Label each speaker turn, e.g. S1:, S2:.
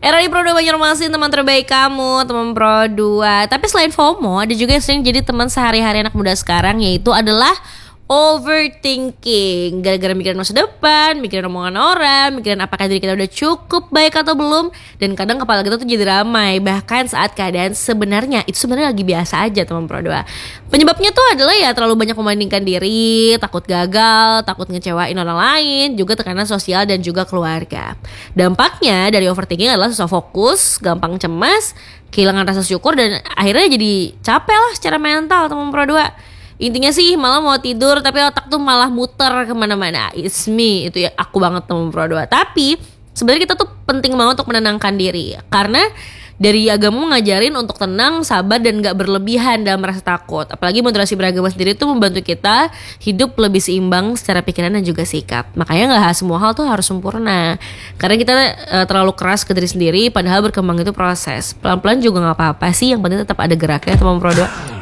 S1: RRI Pro 2 Banjarmasin, teman terbaik kamu, teman Pro 2. Tapi selain FOMO, ada juga yang sering jadi teman sehari-hari anak muda sekarang, yaitu adalah overthinking. Gara-gara mikirin masa depan, mikirin omongan orang, mikirin apakah diri kita udah cukup baik atau belum. Dan kadang kepala kita tuh jadi ramai, bahkan saat keadaan sebenarnya itu sebenarnya lagi biasa aja, teman Pro 2. Penyebabnya tuh adalah ya terlalu banyak membandingkan diri, takut gagal, takut ngecewain orang lain, juga tekanan sosial dan juga keluarga. Dampaknya dari overthinking adalah susah fokus, gampang cemas, kehilangan rasa syukur, dan akhirnya jadi capek lah secara mental, teman Pro 2. Intinya sih malah mau tidur tapi otak tuh malah muter kemana-mana. It's me, itu ya aku banget, teman Pro 2. Tapi sebenarnya kita tuh penting banget untuk menenangkan diri, karena dari agama ngajarin untuk tenang, sabar, dan gak berlebihan dalam merasa takut. Apalagi moderasi beragama sendiri tuh membantu kita hidup lebih seimbang secara pikiran dan juga sikap. Makanya gak semua hal tuh harus sempurna, karena kita terlalu keras ke diri sendiri, padahal berkembang itu proses. Pelan-pelan juga gak apa-apa sih, yang penting tetap ada geraknya, teman Pro 2.